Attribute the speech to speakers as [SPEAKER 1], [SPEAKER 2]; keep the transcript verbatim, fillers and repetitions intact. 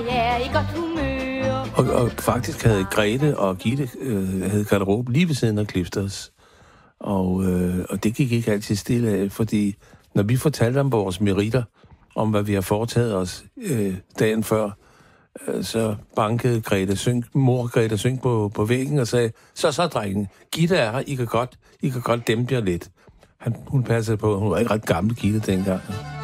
[SPEAKER 1] Jeg er i godt humør.
[SPEAKER 2] Og, og faktisk havde Grete og Gitte øh, havde garderobe lige ved siden af Clifters. Og, øh, og det gik ikke altid stille af, fordi når vi fortalte om vores meritter, om hvad vi har foretaget os øh, dagen før, øh, så bankede Grete Sønk, mor Grete Sønk på, på væggen og sagde, så så drengen, Gitte er her, I kan godt, I kan godt dæmpe jer lidt. Han, hun passede på, hun var ikke ret gammel Gitte dengang.